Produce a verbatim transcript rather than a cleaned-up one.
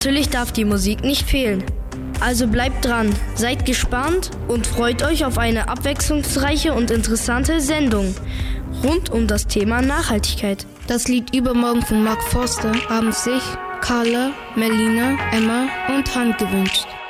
Natürlich darf die Musik nicht fehlen. Also bleibt dran, seid gespannt und freut euch auf eine abwechslungsreiche und interessante Sendung rund um das Thema Nachhaltigkeit. Das Lied Übermorgen von Mark Forster haben sich Carla, Melina, Emma und Han gewünscht.